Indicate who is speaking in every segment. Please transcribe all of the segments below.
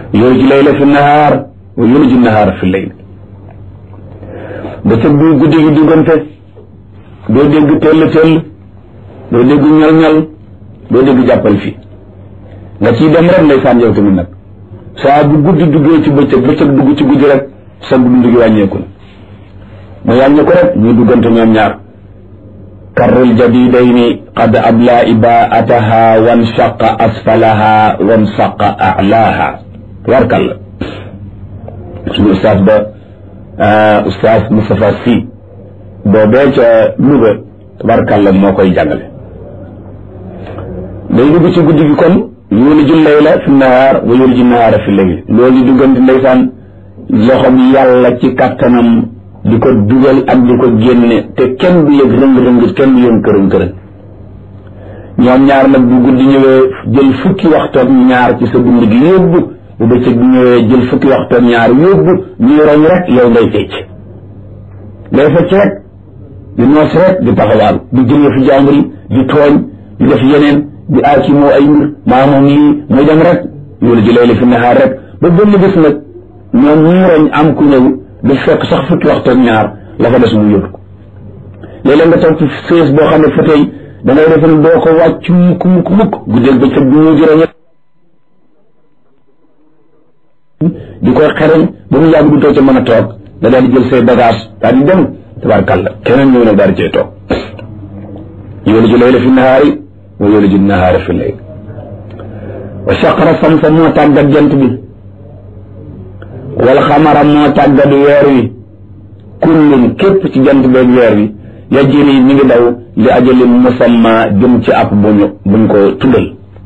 Speaker 1: yuliju layla fi nahaar wa yuliju nahaara fi layl bëccëg bi guddi gi diggante doo dégg tell doo dégg ñal-ñal doo dégg jàppal fii nga ciy dem rek ndeysaan yow tamit nag saa bu guddi duggee ci bëccëg dugg ci guddi rek sa dund gi wàññeeku na mu wàññeeku rek ñuy duggante ñoom ñaar karrul jadidayni qad abla ibaataha wanshaqa asfalaha wansaqa a'laha warkalla suñu ustaas ba ustaas Moustapha Sy boobee ca Louga tabarkalla moo koy jàngale day dugg ci guddi gi kon yuliju layla fi nahaar wa yuliju nahaara fi layl loolu di duggante ndeysaan loxom yàlla ci kàttanam di ko dugal ak di ko génne te kenn du yëg rëng-rëng kenn du yëg kërën-kërën ñoom ñaar nag bu guddi ñëwee jël fukki waxtoog ñaar ci sa dund gi yóbbu bu bëccëg bi ñëwee jël fukki waxtoog ñaar yóbbu ñuy roñ rek yow ngay fecc rek di noos rek di taxawaal di jëlee fi jàmbur yi di tooñ di def yeneen di aaki moo ay mbir maa moom lii muy dem rek yoolu ji layla fi nahaar rek ba benn bés nag ñoom ñuy roñ am ku ñëw du fekk sax fukki waxtoog ñaar la fa des mu yóbbu ko léeg-léeg nga toog ci sées boo xam ne fa tey da ngay defe ne doo ko wàcc mukk guddeeg bëccëg bi ñu jëroñ di koy xereñ ba mu yàgg du too ca mën a toog da daal di jël say bagage daal di dem tabarkàlla keneen ñëw nag daal di cay toog yuliju layla fi nahaari wa yuliju nahaara fi layl wa shaqara samsa moo tàggat jant bi wal xamara moo tàggat weer wi kullun képp ci jant beeg weer wi yajri mi ngi daw li ajalin musamma jëm ci ab buñ ko tuddal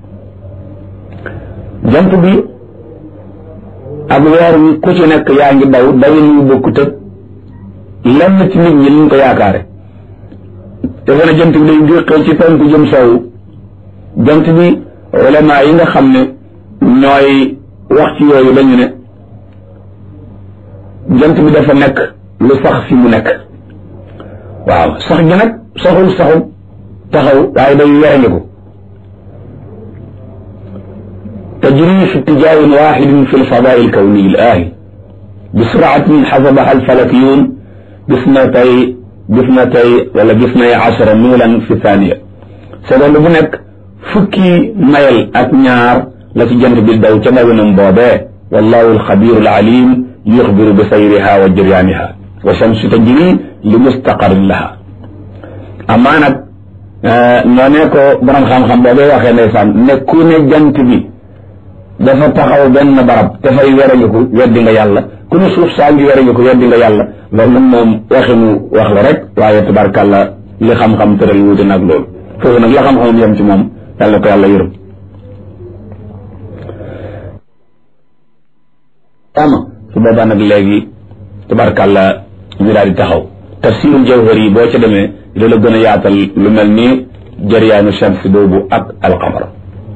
Speaker 1: jant bi ak weer wi ku ci nekk yaa ngi daw dawin yu bokkut ak lenn ci nit ñi liñ ko yaakaare defe na jant bi day géqee ci penku jëm soowu jant bi ulama yi nga xam ne ñooy wax ci yooyu dañu ne jant bi dafa nekk lu sax fi mu nekk waaw sax gi nag saxul taxaw waaye day werandiku tajri fi اتجاه واحد في الفضاء الكوني الآهي بسرعة حسبها الفلكيون باثنتي عشر ميلا في ثانية سبب bu nekk fukki mayal ak ñaar la ci jant bi daw ca dawinam boobee wallahu alxabiru alalim yuxbiru bi sayriha wa jiryaaniha wa shamsu tajri li mustaqarrin laha amaa nag noo ne ko borom xam-xam boobee waxee ndeysaan nekku ne jant bi dafa taxaw benn barab dafay werandiku weddi nga yàlla ku ne suuf saa ngi werandiku weddi nga yàlla loolu nag moom waxinu wax la rek waaye tabarkàlla li xam-xam tëral wuute nag loolu foofu nag la xam-xamam yem ci moom yàlla ko yàlla yërëm ama su boobaa nag léegi tabarkàlla ñu daal di taxaw tafsirul jawhari yi boo ca demee dina la gën a yaatal lu mel ni jariyaanu shams boobu ak alqamar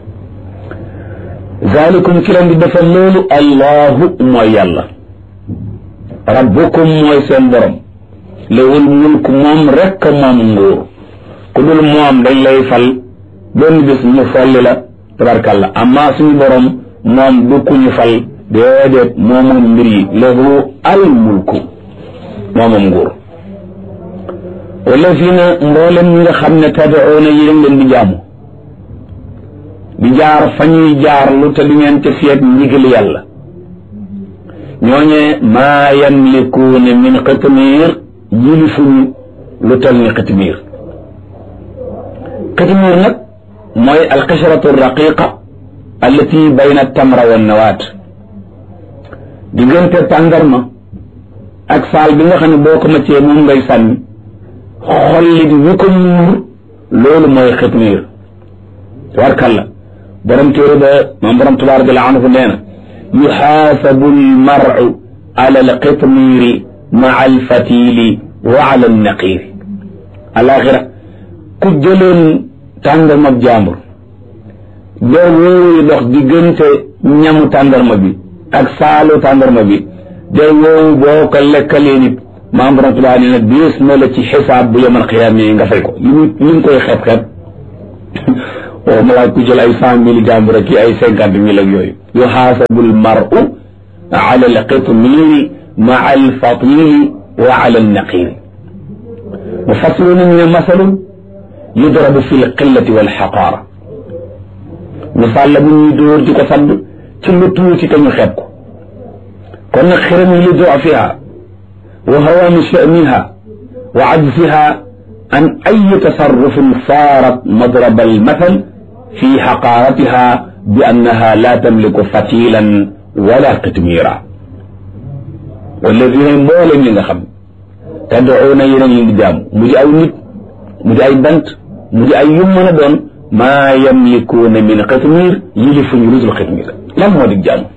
Speaker 1: zalikum ki leen di defal loolu allahu mooy yàlla rabbukum mooy seen borom lewul mulk moom rekk moom nguur ku dul moom dañ lay fal benn bis ñu folli la tabarkàlla amma suñu borom moom du ku ñu fal déedéet moomoom mbir yi lahu al mulku moomoom nguur wala fii na mboolem ñi nga xam ne tad'uuna yi leen di jaamu di jaar fa ñuy jaar lu te du ngeen ca seet ndigal yàlla ñooñee maa yamlikuuna min qitmiir yilifuñu lu tal ni qitmiir qitmiir nag mooy alqishratu raqiqa allati bayna tamra wa nawaat diggante tàndarma ak saal bi nga xam ne boo ko maccee moom ngay sànni xollit wi ko muur loolu mooy qitmiir tabarkalla borom téere ba moom borom tabaaraka radiyallahu anhu nee na yuxaasabu almaru ala alqitmiiri maa alfatili wa ala alnaqiiri alaxira ku jëloon tàndarma jàmbur doo wóowu dox diggante ñamu tàndarma bi ak saalu tàndarma bi day woowu boo ko lekkalee nit maam borom tabaaraka nee na diis na la ci xisaab bu yemal xiyaam yi nga fay ko li ñu koy xeeb oo ma laa ku jël ay 100 000 jàmbur ak ay 50 000 ak yooyu yuxaasabu almaru ala alqitmiri maa alfatili wa ala alnaqiri mufassiruna ñu ne masalun yudrabu fi lqillati walxaqaara misaal la bu ñuy dóor di ko sadd ci lu tuuti te ñu xeeb ko kon nag xiram yi li dufiha wa hawaani sha'niha wa ajziha an ay tasarrufin saarat madraba almathal fi xaqaaratiha bi annaha la tamliku fatilan wala qitmira walladina mbooleem li nga xam tad'uuna yeneen yi ngi jaam mu di aw nit mu di ay bant mu di ay yum mën a doon maa yamlikuuna min qitmir yilifuñu rusul qitmir lan moo di jaam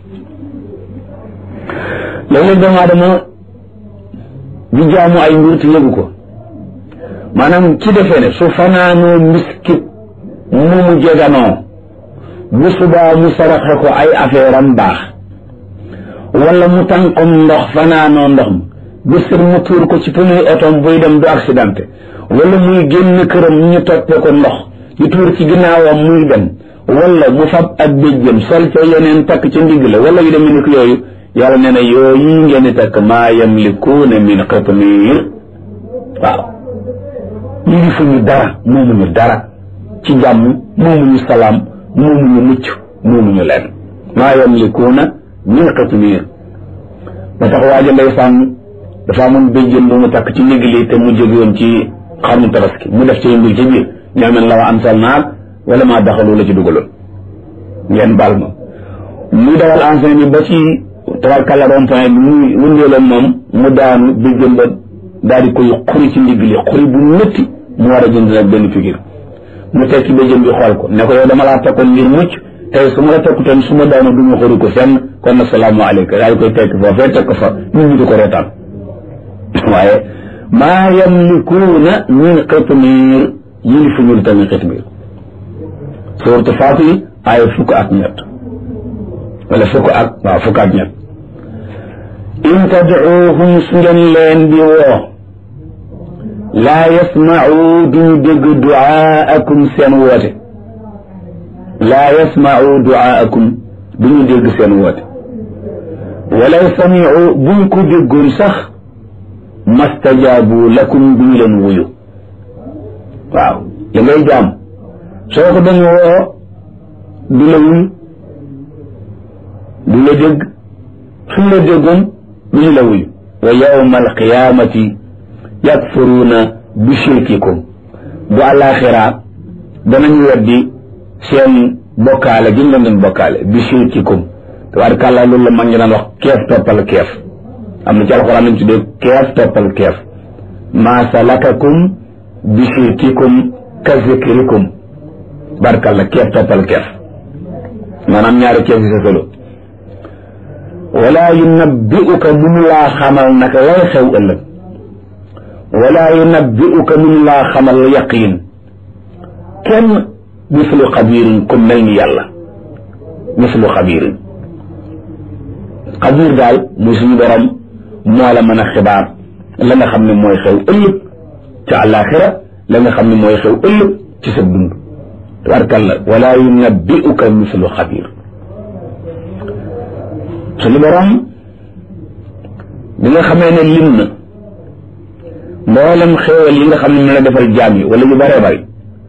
Speaker 1: léeg-léeg doomu aadama di jaamu ay mbir te yëgu ko maanaam ci defee ne su fanaanoo miskit mu jeganoo bu subaa mu saraxe ko ay affaire am baax wala mu tànqom ndox fanaanoo ndox ma bu sër mu tuur ko ci pneu otom buy dem du accidenté wala muy génn këram ñu toppee ko ndox ñu tuur ci ginnaawam muy dem wala mu fab ak béjjëm sol ca yeneen takk ca ndigg la wala yu demee ni ko yooyu yàlla nee na yooyu ngeen di takk maa yamlikuuna min qitmir waaw yilifuñu dara moomuñu dara ci jàmm moomuñu salaam moomuñu mucc moomuñu leen maa yamlikuuna min qitmir ba tax waaja ndeysaan dafa amoon béjjën bu mu takk ci ndigg li te mu jóge woon ci xarnu tabaski mu def ci mbir ci biir ñaamen la wa ansal naag wala maa daxalu la ci dugaloon ngeen baal ma muy dawal ancien bi ba ci tabarkalla rond-point bi muy wëndeeloon moom mu daanu béjjën ba daal di koy xuri ci ndigg li xuri bu métti mu war a jënd nag benn figure mu tekki béjjën bi xool ko ne ko yow dama laa takkoon ngir mucc tey su ma la takkutoon su ma daanu du ma xuri ko fenn kon nag salaamaaleykum daal di koy tekki foofee teg ko fa nit ñi di ko reetaan waaye maa yamlikuuna min qitmir yilifuñu tamit qitmir suuratu Faatir aaya fukk ak ñett wala fukk ak ñett in tad'uuhum su ngeen leen di woo laa yasma'u duñu dégg du'aakum seen woote laa yasma'u du'aakum duñu dégg seen woote walaw sami'u buñ ko déggoon sax mastajaabu lakum duñu leen wuyu waaw li ngay jaam soo ko dañ woo du la wuyu du la dégg suñ la déggoon duñu la wuyu wa yawma alqiyamati yakfuruuna bi shirkikum bu àllaaxira danañu weddi seen bokkaale gi ñu leen doon bokkaale bi shirkikum tabaarkàlla loolu la mag ñi daan wax keef toppal keef am na ci alxuraan lañ tuddee keef toppal keef maa salakakum bi shirkikum ka zikrikum barkàlla keef toppal keef maanaam ñaari keef yi sa solo wala yunabbi'uka mun laa xamal naka lay xew ëllëg wala yunabbi'uka mun laa xamal yaqiin kenn mislu xabiirin ku mel ni yàlla mislu xabiirin xabiir daal muy suñu borom moo la mën a xibaar la nga xam ne mooy xew ëllëg ci àllaaxira la nga xam ne mooy xew ëllëg ci sa dund tabarkalla wala yunabbi'uka mislu xabiir suñu borom bi nga xamee ne lim na mboolem xéewal yi nga xam ne mu la defal jaam yi wala yu bëree bëri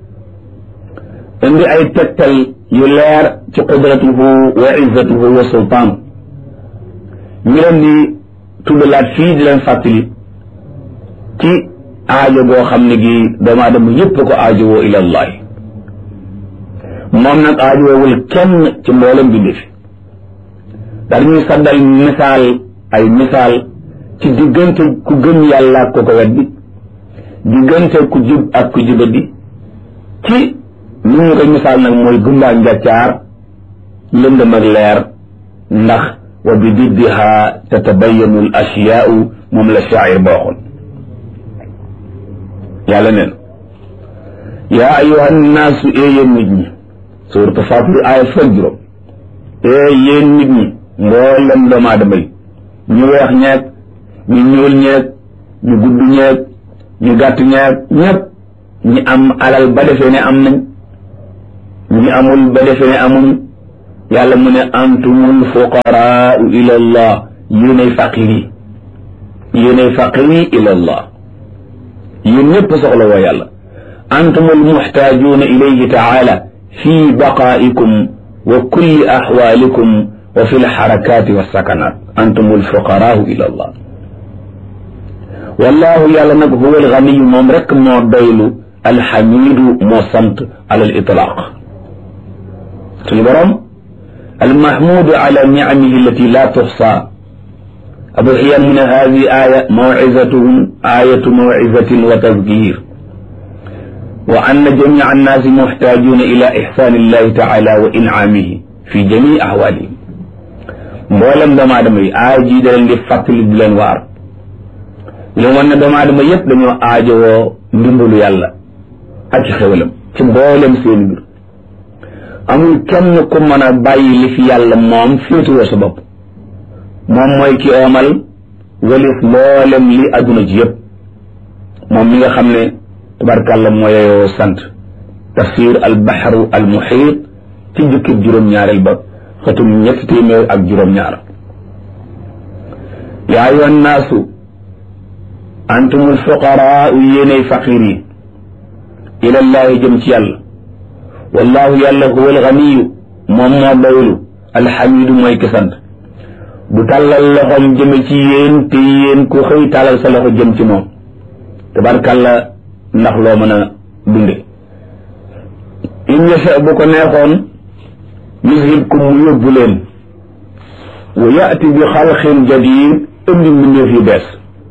Speaker 1: indi ay tegtal yu leer ci qudratuhu wa izzatuhu wa sultaanu ñu leen di tuddalaat fii di leen fàttali ci aajo boo xam ne gi doomu aadama yëpp ko aajowoo ila allahi moom nag aajowoowul kenn ci mboolem bi fi daal ñuy saddal ay misaal ci diggante ku gëm yàlla ak ko weddi diggante ku jub ak ku jubadi ci li ñu koy misaal nag mooy gumba njaccaar lëndëm ak leer ndax wa bi diddiha tatabayanu al asyaau moom la shaa'ir ba waxoon yàlla neen yaa ayuha nnaasu yéen nit ñi suuratu Faatir aaya fukk juróom yéen nit ñi mboolem doomu aadama yi ñu weex ñeeg ñu ñuul ñeeg ñu gudd ñeeg ñu gàtt ñeeg ñëpp ñi am alal ba defee ne am nañ ñi amul ba defe ne amuñ yàlla mu ne antumul fuqaraau ila allah yéenay faqiri ila allah yéen ñëpp soxla woo yàlla antumul muxtaajuuna ilayhi taala fi baqaa'ikum wa kulli axwaalikum wa fi lxarakaati walsakanaat antumul fuqaraau ila allah wallahu yàlla nag huwa alganiyu moom rek moo doylu alxamidu moo sant ala alitlaq suñu borom almahmudu ala nicamihi allati la tuxsa abu xiyan mu ne hadi aya mawcizatuhum ayatu mawcizatin wa tadkir wa anna jamica annaasi muxtaajuuna ila ixsaani illahi taala wa incaamihi fi jamii axwaalihim mboolem doomu aadama yi aaya jii da leen di fàttali di leen waar leen wan ne doomu aadama yépp dañoo aajowoo ndimbalu yàlla ak ci xewalam ci mboolem seeni mbir amul kenn ku mën a bàyyi li fi yàlla moom féetuwoo sa bopp moom mooy ki oomal walis mboolem li adduna ji yépp moom mi nga xam ne tabarkàlla mooyoo sant tafsir al baxru al muxiit ci jukkib juróom-ñaareel ba xëtum 302 yaa ayyuha nnaasu antumul fuqaraau yéenay faqir yi ilallahi jëm ci yàlla wallahu yàlla huwa alganiyu moom moo doylu alxamidu mooy ki sant bu tàllal loxoom jëme ci yéen te yéen ku xëy tàllal sa loxo jëm ci moom tabarkàlla ndax loo mën a dunde in yasha bu ko neexoon yuzhibkum mu yóbbu leen wa yaati bi xalqin jadid indi mbindeef yu bees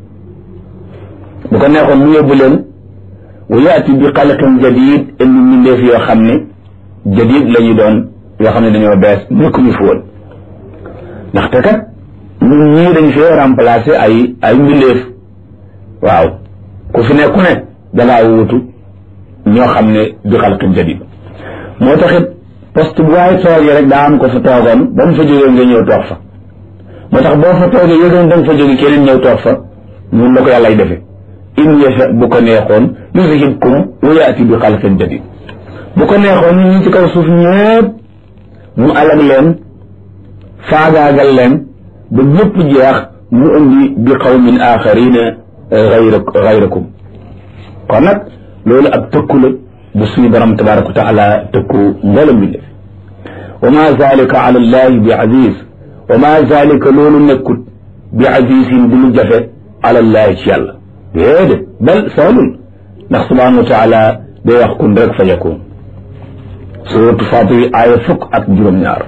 Speaker 1: bu ko neexoon mu yóbbu leen wa yaati bi xalqin jadid indi mbindeef yoo xam ne jadid la ñu doon yoo xam ne dañoo bees nekkuñu fi woon ndaxte kat ñun ñii dañ fee remplacer ay mbindeef waaw ku fi nekku ne dangaa wuutu ñoo xam ne bi xalqin jadid moo taxit poste bu waaye toogee rek daa am ko fa toogoon ba mu fa jógee nga ñëw toog fa moo tax boo fa toogee yëgoon da nga fa jóge keneen ñëw toog fa ñun la ko yàllay defe in yasha bu ko neexoon yuzhibkum wa yaati bi xalqin jadid bu ko neexoon ñu ci kaw suuf ñëpp mu alag leen faagaagal leen ba ñëpp jeex mu indi bi qawmin axarina gayrakum kon nag loolu ab tëkku la bu suñu borom tabaraka wa taala tëkku mboolem bi def wa ma zalika ala allahi bi aziz wa ma zalika loolu nekkut bi azizin du lu jafe ala allahi ci yàlla déedéet bal soolul ndax subhanahu wa taala day wax kun rek fa yakun suratu Fatir aaya 10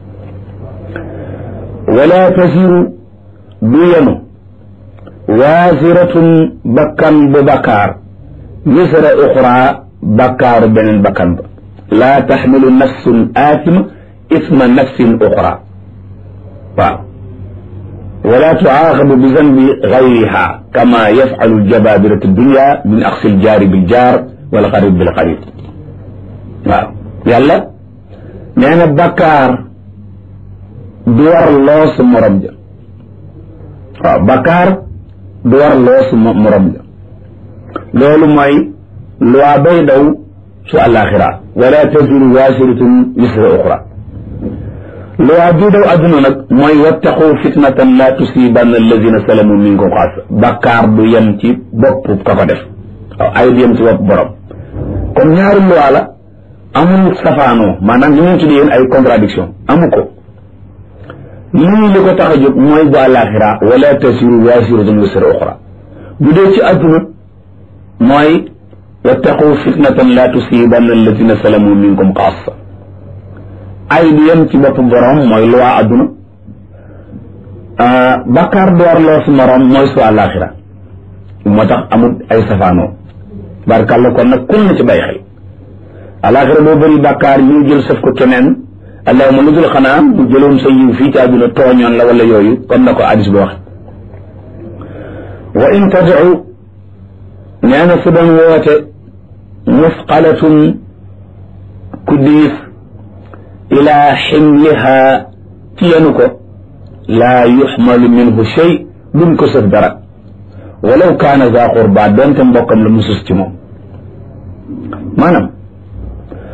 Speaker 1: wala tasiru du yenu waasiratun bakkan bu bakkaar wisra uxra bakkaaru beneen bakkan ba laa taxmilu nafsun aatima isma nafsin uxra waaw wala tuaaxabu bi zanbi gayriha kama yafalu ljababiratu dunya min axsi ljaari biljaar wal xarib bilxarib waaw yàlla nee na bakkaar du war loosu morom ja waaw bakkaar du war loosu morom ja loolu mooy loi bay daw su àllaaxira wala taziru waasiratun wisra uxra loi bi daw adduna nag mooy wattaqu fitnatan la tusibanna alladina salamu minkum xaasa bakkaar du yem ci bopp ka ko def waaw ay du yem ci bopp borom kon ñaari loi la amul safaanoo maanaam li ñu tuddee yéen ay contradiction amu ko lii li ko tax a jóg mooy bu àllaaxira wala taziru waasiratun wisra uxra bu dee ci adduna mooy wattaqu fitnatan la tusibanna alladina salamu minkum xaasa ay du yem ci bopp borom mooy lu waa adduna bakkaar door loo su morom mooy su àllaaxira moo tax amul ay safaanoo barkàlla kon nag kun na ci bàyyi xel àllaaxira boo bëri bakkaar ñu jël saf ko keneen allahuma lu dul xanaa mu jëloon sa yiw fii ci àdduna tooñoon la wala yooyu comme na ko hadis bi wax wa in tad'u nee na su doon woote musqalatun ku diis ilaa ximliha ci yenu ko laa yuxmalu minhu shay duñ ko sëf dara walaw kaana za qurba doonte mbokkam la mu sus ci moom maanaam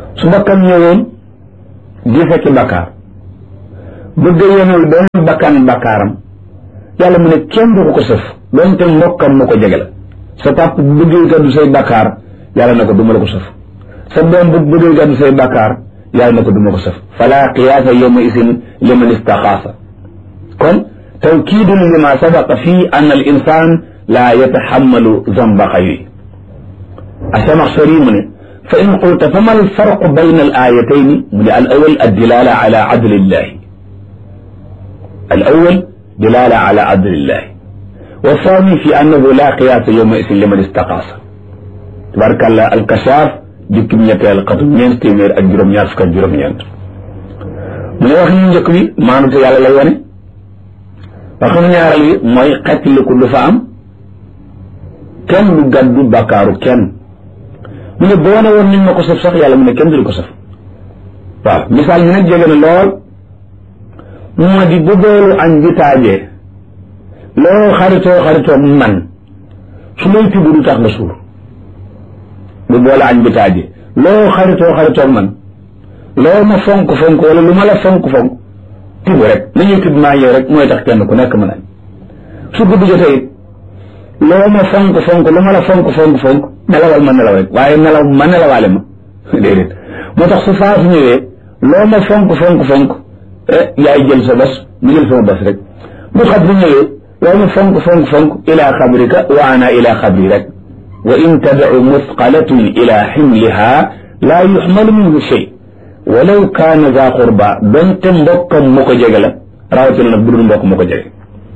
Speaker 1: su bakkan ñëwoon di fekki bakkaar bëgg yenul benn bakkan bakkaaram yàlla mu ne kenn du ko sëf doonte mbokkam mu ko jege la sa pap bu bëggee gàddu say bakkaar yàlla na ko duma la ko sëf sa doom bu bëggee gàddu say bakkaar yàlla na ko duma ko sëf fala qiyaasa yawma isin liman istaxaasa kon tawkiidun lima sabaqa fii an al insan la yataxammalu zamba xayri Asamaxshari mu ne fa in qulta fama al farqu bayna al aayatayni mu ne al awal addilala ala adlillahi al awal dilala ala adlillahi wa thani fi annahu la qiyaasa yawma isin liman istaqaasa tabarkàllah al kashaaf jukkim ñetteel xatum ñeent téeméer ak juróom-ñaar fukk ak juróom-ñeent mu ne wax ñu njëkk bi maanute yàlla lay wane waxam ñaareel bi mooy xettiliku du fa am kenn du gàddu bàkkaaru kenn mu ne boo ne woon niñ ma ko sëf sax yàlla mu ne kenn du ko sëf waaw misaal ñu nag jege na lool moo di bu boolu añ bi taajee loo xaritoo man su lay tibb du tax nga suur bu boolu añ bi taajee loo xaritoo man loo ma fonk wala lu ma la fonk tibb rek nañuy tibb maa yow rek mooy tax kenn ku nekk mën añ su guddi jotee it loo ma fonk lu ma la fonk nelawal ma nelaw rek waaye nelaw ma nelawaale ma déedéet moo tax su faatu ñëwee loo ma fonk yaay jël sa bas mu jël sama bas rek bu xat bu ñëwee loo ma fonk ila xabrika wa ana ila xabri rek wa in tad'u musqalatun ila ximliha laa yuxmalu minhu shay walaw kaana za qurba donte mbokkam mu ko jege la rawatina nag bu dul mbokk mu ko jege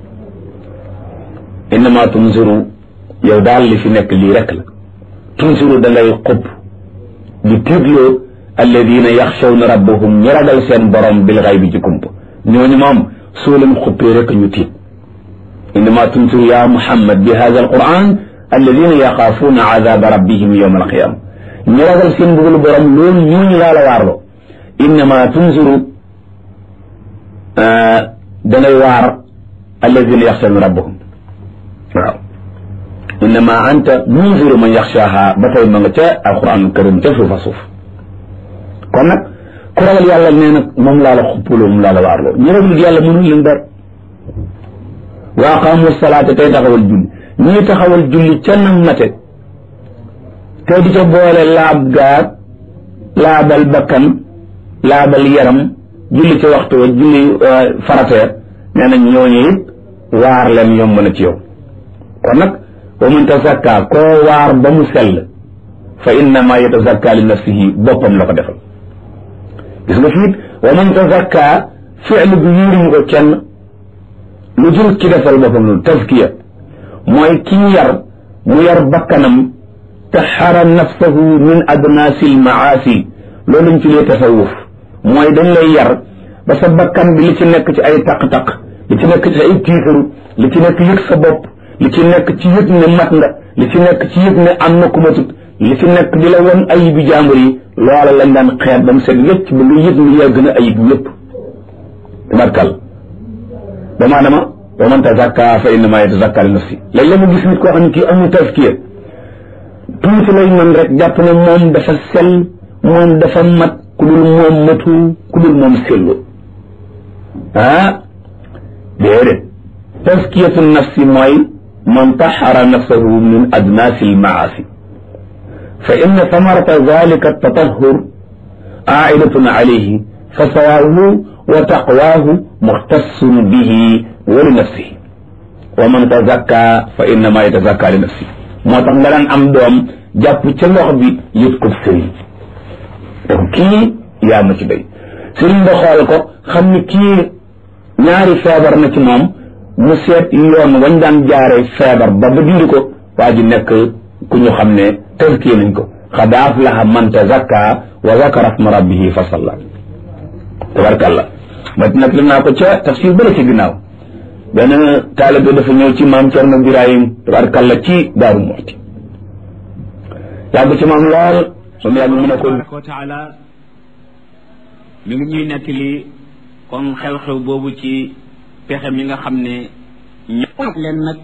Speaker 1: innama tunziru yow daal li fi nekk lii rek la tunziru da ngay xub di tiitloo alladina yaxshawna rabbahum ñu ragal seen borom bil xaybi ci kump ñooñu moom soo leen xuppee rek ñu tiit innama tunziru ya muhammad bi hada alquran alladina yaxaafuuna azaba rabbihim yowma alqiyama ñu ragal seen mbugalu borom loolu ñooñu laa la waarloo innama tunziru da ngay waar alladina yaxshawna rabbahum waaw innama anta munziru man yaxshaaha ba tey ma nga ca alquran karim ca suufa suuf kon nag ku ragal yàlla nee nag moom laa la xuppaloo moom laa la waarloo ñu ragal yàlla mënul leen dara wa aqaamu salaata tey taxawal julli ñii taxawal julli ca nam mate te di ca boole laab gaag laabal bakkan laabal yaram julli ca waxtu wa julli faratee nee nañ ñooñu it waar leen yomb na ci yow kon nag wa man tazakka koo waar ba mu sell fa innama yatazakka li nafsihi boppam la ko defal gis nga fiit wa man tazakka fi'lu bi yuuriñu ko kenn lu dul ci defal boppam loolu tazkiya mooy kii yar mu yar bakkanam taxara nafsahu min adnaasil maasi loolu lañ ci lee tasawuf mooy dañ lay yar ba sa bakkan bi li ci nekk ci ay taq-taq li ci nekk ci ay tiitaru li ci nekk yëg sa bopp li ci nekk ci yëg ne mat nga li ci nekk ci yëg ne am na ku matut li ci nekk di la won ayib bi jàmbur yi loola lañ daan xeet ba mu set wécc ba nga yëg ni yaa gën a ayib ñëpp tabarkal ba maanama wa man tazakka fa innama yatazakka li nafsi léeg la mu gis nit koo xam ne kii amul tazkiya tuuti lay mën rek jàpp ne moom dafa sell moom dafa mat ku dul moom matu ku dul moom sellu déedéet tazkiyatu nafsi mooy man taxara nafsahu min adnaasi almaasi fa inna samarata dalika altatahur aidatun alayhi fa sawaahu wa taqwaahu muxtassun bihi wa li nafsihi wa man tazakka fa innama yatazakka li nafsihi moo tax nga daan am doom jàpp ca loxo bi yët ko sëriñ te ko kii yaa ma ci day sëriñ ba xool ko xam ni kii ñaari feebar na ci moom mu seet yoon wañ daan jaare feebar ba dindi ko waa ji nekk ku ñu xam ne tazkiya nañ ko qad aflaha man tazakka wa zakara isma rabbihi fa salla tabarkallah ma nag lim naa ko ca tafsir bële ci ginnaaw benn taalibe dafa ñëw ci maam Cerno Birahim tabarkallah ci Daaru Muxti yàgg ci maam lool som yàgg mu ne ko taala mi ngi ñuy nettali kon xew-xew boobu ci pexe mi nga xam ne ñëpp leen nag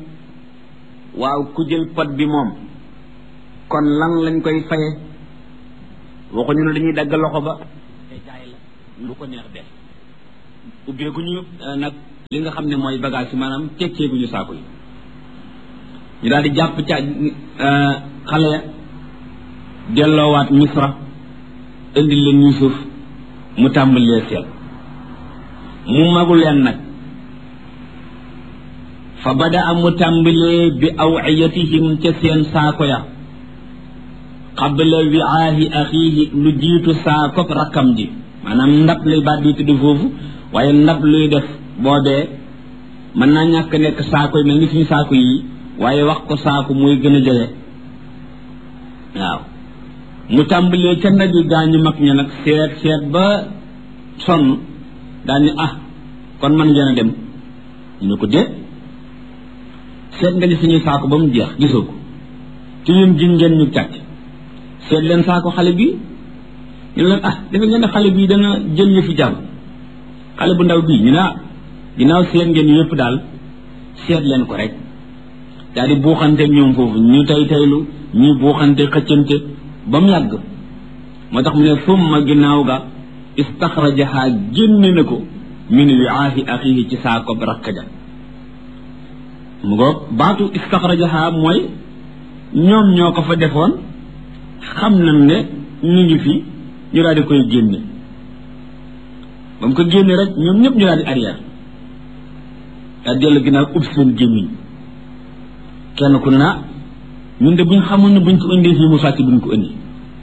Speaker 1: waaw ku jël pot bi moom kon lan lañ koy faye
Speaker 2: waxuñu ne dañuy dagg loxo ba te jaay la lu ko neex def ubbeeguñu nag li nga xam ne mooy bagage yi maanaam tekkeeguñu saako yi ñu daal di jàpp ca xale ya delloowaat Misra indi leen Yuusuf mu tàmbalee seet mu magu leen nag fa bada a mu tàmbalee bi awiyatihim ca seen saako ya qabla wiaahi axiihi lu jiitu saako rakkam ji maanaam ndab lay baat di tudd foofu waaye ndab luy def boobee mën naa ñàkk nekk saako yi mel ni suñu saako yi waaye wax ko saako mooy gën a jege waaw mu tàmbalee ca ndab yi gaañu mag ña nag seet ba sonn daal ni kon man ngeen a dem ñu ko déet seet nga ni suñuy saako ba mu jeex gisoo ko te yéen ji ngeen ñu càcc seet leen saako xale bi ñu leen dafa ngeen ne xale bii dana jël ñu fi jàmm xale bu ndaw bii ñu ne ginnaaw seet ngeen yëpp daal seet leen ko rek daal di buuxante ñoom foofu ñu taylu ñu buuxante xëccante ba mu yàgg moo tax mu ne summa ginnaaw ga istaxrajaha génne na ko min wiaahi axiihi ci saako rakka ja mu ngoog baatu istaxrajaha mooy ñoom ñoo ko fa defoon xam nañ ne ñu ngi fi ñu daal di koy génne ba mu ko génne rek ñoom ñëpp ñu daal di arrière daal dellu ginnaaw ub seen gémmiñ kenn ku ne ñun de buñ xamoon ne buñ ko indee fii mu sàcc duñ ko indi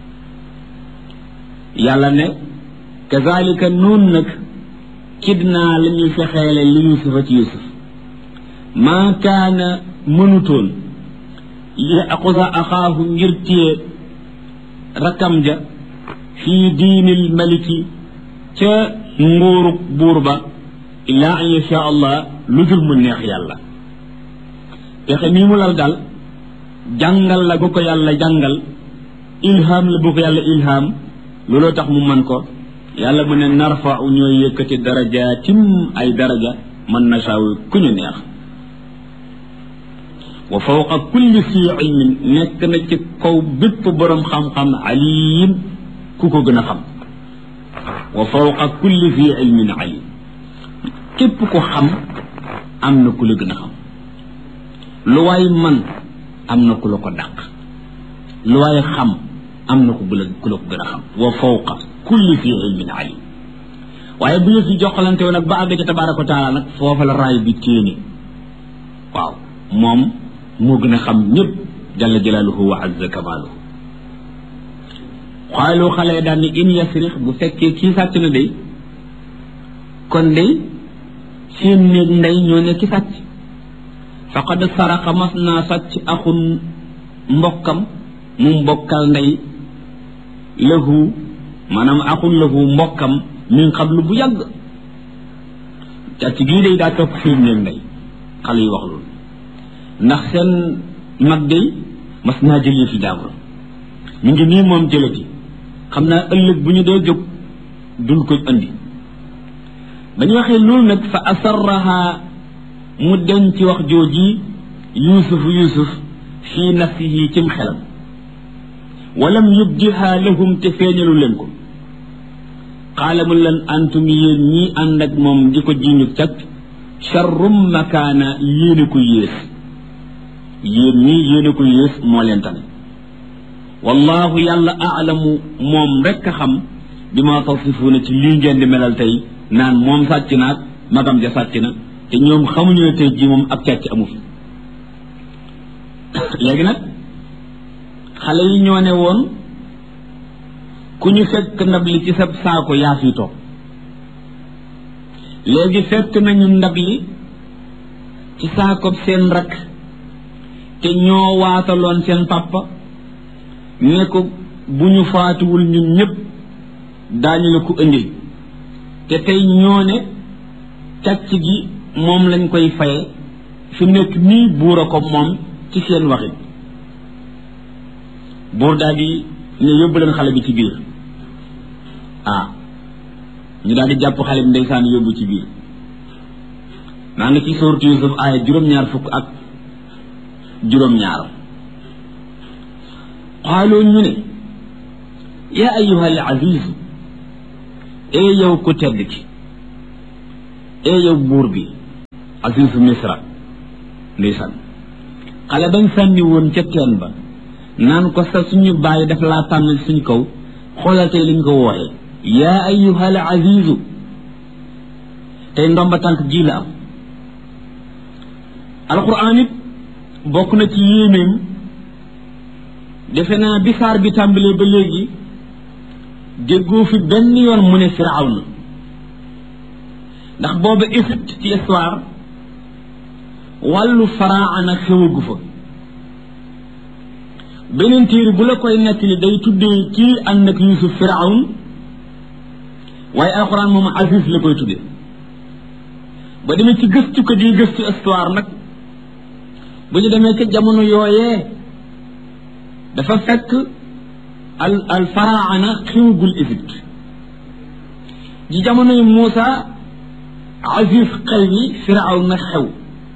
Speaker 2: yàlla ne kazalika noon nag kidnaa la ñuy fexeele li yusufa ci yusuf maa kaana mënutoon yaqusa axaahu ngir téye rakkam ja fii diinil maliki ca nguurub buur ba illaa an yasha allah lu dul mu neex yàlla pexe mii mu lal daal jàngal la bu ko yàlla jàngal ilham la bu ko yàlla ilham looloo tax mu mën ko yàlla mu ne narfau ñooy yëkkati darajaatim ay daraja man nasaawu ku ñu neex wa fawqa kulli fi ilmin nekk na ci kaw bépp borom xam-xam alim ku ko gën a xam wa fawqa kulli fi ilmin alim képp ko xam am na ku la gën a xam lu waay man am na ku la ko dàq lu waay xam am na ku la ko gën a xam wa fawqa kulli fi ilmin alim waaye bu ñu fi joxalante woon nag ba àgg ca tabaaraka wa taala nag foofa la raay bi téeni waaw moom moo gën a xam ñëpp jalla jalaaluhu wa azza kamaaluhu xaalu xale daan ni in yasrix bu fekkee kii sàcc na day kon day seen néeg ndey ñoo ne ki sàcc faqad saraqa mas naa sàcc axun mbokkam mu mbokkal ndey lahu maanaam axun lahu mbokkam min qablu bu yàgg càcc gii day daa topp seen néeg ndey xale yi wax loolu ndax seen mag day mas naa jëlee fi jaabur mi ngi nii moom jëlati xam naa ëllëg bu ñu dee jóg dul ko andi ba ñu waxee loolu nag fa asarraha mu denc wax jooji yusuf fii nafsihi cim xelam walam yubdiha lahum te feeñalu leen ko qaala mu leen antum yéen ñii ànd ak moom di ko jiñu càcc charrum makaana yéene ko yées yéen ñii yéene ko yées moo leen tane wallahu yàlla aalamu moom rekk a xam bi ma tasifuuna ci lii ngeen di melal tey naan moom sàcc naag magam ja sàcc na te ñoom xamuñu ne tey ji moom ak càcc amu fi léegi nag xale yi ñoo ne woon ku ñu fekk ndab li ci sab saako yaa fi toog léegi fekk nañu ndab li ci saako seen rakk te ñoo waataloon seen papa ne ko bu ñu faatuwul ñun ñëpp daañu la ko indil te tey ñoo ne càcc gi moom lañ koy faye fi nekk nii buur a ko moom ci seen waxit buur daal di ne yóbbu leen xale bi ci biir ñu daal di jàpp xale bi ndeysaan yóbbu ci biir maa ngi ci sourate Yusuf aaya juróom-ñaar fukk ak juróom-ñaar xaaloo ñu ne yaa ayyuha al azizu ee yow ku tedd ki ee yow buur bi azizu misra ndeysaan xale bañ sànni woon ca teen ba naan ko sa suñu bàyyi daf laa tànn suñ kaw xoolal tey liñ ko wooyee yaa ayyuha al azizu tey ndomba tànk ji la am alquran it bokk na ci yéenéem defe naa bi saar bi tàmbalee ba léegi déggoo fi benn yoon mu ne firawna ndax booba Égypte ci histoire wàllu faraana xewagu fa beneen téere bu la koy nettali day tuddee kii ànd ak Yuusuf firawn waaye alxuraan moom Aziz la koy tuddee ba demee ci gëstu ko di gëstu histoire nag bu ñu demee ca jamono yooyee dafa fekk al faraana xewagul Égypte ji jamonoy Muusa Aziz xew yi firawna xew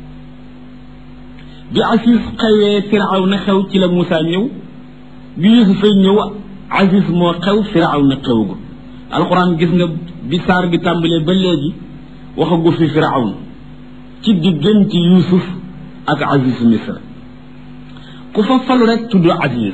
Speaker 2: bi Aziz xewee firawna xew ci la Muusa ñëw bi Yuusufa ñëw Aziz moo xew firawna xewagul alxuraan gis nga bi saar bi tàmbalee ba léegi waxagu fi firawna ci diggante Yuusuf ak Aziz Misra ku fa falu rek tudd Aziz